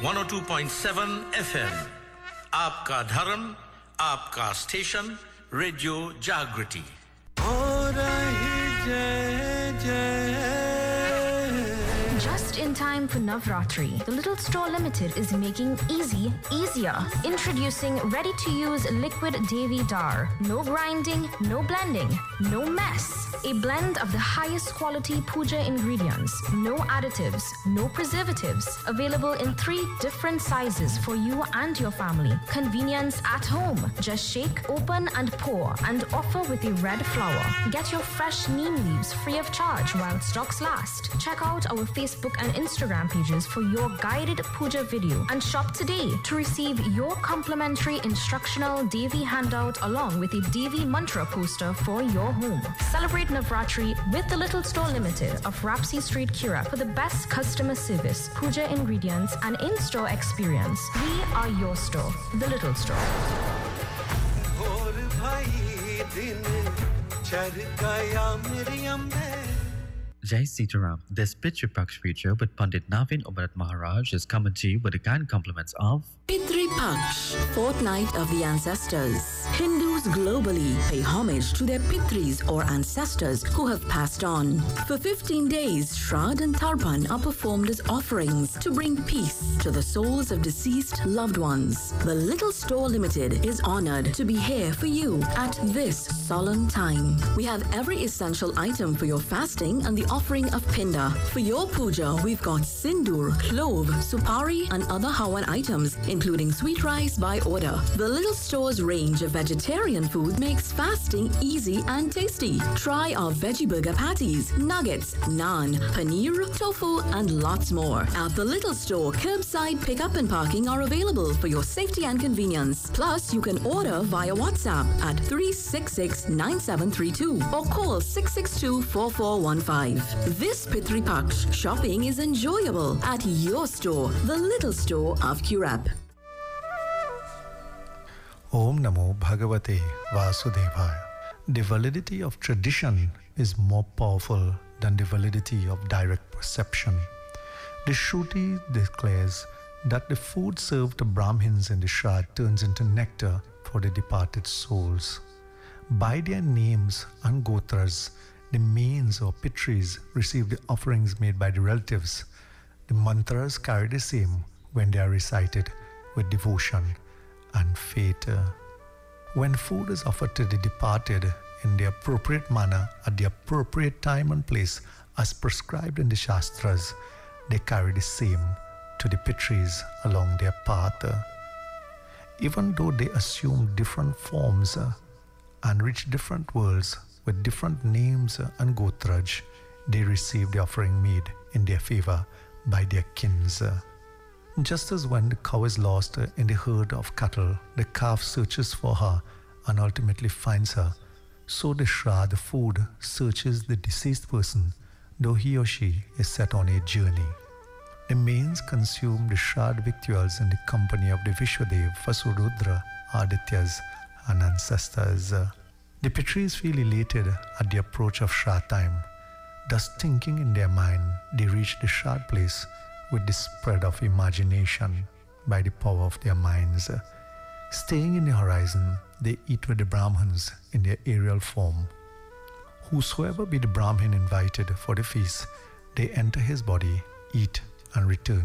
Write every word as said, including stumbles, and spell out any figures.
one oh two point seven F M. आपका धर्म, आपका स्टेशन, रेडियो जागृति. Just in time for Navratri, the Little Store Limited is making easy easier. Introducing ready-to-use liquid Devi Dar. No grinding, no blending, no mess. A blend of the highest quality puja ingredients. No additives, no preservatives. Available in three different sizes for you and your family. Convenience at home. Just shake, open and pour and offer with a red flower. Get your fresh neem leaves free of charge while stocks last. Check out our Facebook and Instagram pages for your guided puja video and shop today to receive your complimentary instructional Devi handout along with a Devi mantra poster for your home. Celebrate Navratri with the Little Store Limited of Rapsi Street, Kira for the best customer service, puja ingredients and in-store experience. We are your store, the Little Store. Jai Sitaram, this Pitri Paksh feature with Pandit Navin Omarat Maharaj is coming to you with the kind compliments of Pitri Paksh, fortnight of the ancestors. Hindus globally pay homage to their Pitris or ancestors who have passed on. For fifteen days, Shraddh and Tarpan are performed as offerings to bring peace to the souls of deceased loved ones. The Little Store Limited is honored to be here for you at this solemn time. We have every essential item for your fasting and the offering of Pinda. For your puja, we've got sindoor, clove, supari and other Hawan items, including sweet rice by order. The Little Store's range of vegetarian food makes fasting easy and tasty. Try our veggie burger patties, nuggets, naan, paneer, tofu and lots more. At the Little Store, curbside pickup and parking are available for your safety and convenience. Plus, you can order via WhatsApp at three six six nine seven three two or call six six two four four one five. This Pitri Paksh shopping is enjoyable at your store, the Little Store of Curab. Om Namo Bhagavate Vasudevaya. The validity of tradition is more powerful than the validity of direct perception. The Shruti declares that the food served to Brahmins in the Shraddh turns into nectar for the departed souls. By their names and gotras, the mains or pitris receive the offerings made by the relatives. The mantras carry the same when they are recited with devotion and faith. When food is offered to the departed in the appropriate manner at the appropriate time and place as prescribed in the Shastras, they carry the same to the pitris along their path. Even though they assume different forms and reach different worlds with different names and gotraj, they receive the offering made in their favor by their kins. Just as when the cow is lost in the herd of cattle, the calf searches for her and ultimately finds her, so the Shraddh food searches the deceased person, though he or she is set on a journey. The mains consume the Shraddh victuals in the company of the Vishwadev, Vasurudra, Adityas and ancestors. The Pitris feel elated at the approach of Shraddh time. Thus thinking in their mind, they reach the Shraddh place with the spread of imagination by the power of their minds. Staying in the horizon, they eat with the Brahmins in their aerial form. Whosoever be the Brahmin invited for the feast, they enter his body, eat and return